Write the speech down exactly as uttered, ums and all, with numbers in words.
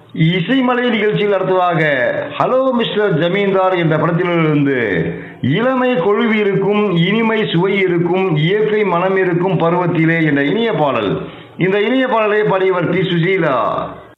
இசைமலை நிகழ்ச்சியில் அடுத்ததாக hello mister ஜமீன்தார் என்ற படத்திலிருந்து இளமை கொழுவி இருக்கும், இனிமை சுவை இருக்கும், இயற்கை மனம் இருக்கும் பருவத்திலே என்ற இனிய பாடல். இந்த இனிய பாடலை பாடியவர் பி சுசீலா.